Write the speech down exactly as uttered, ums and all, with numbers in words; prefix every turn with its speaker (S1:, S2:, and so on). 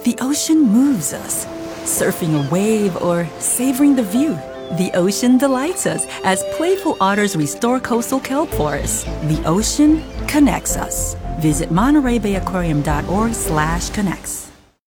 S1: The ocean moves us. Surfing a wave or savoring the view, the ocean delights us as playful otters restore coastal kelp forests. The ocean connects us. Visit Monterey Bay Aquarium dot org slash connects.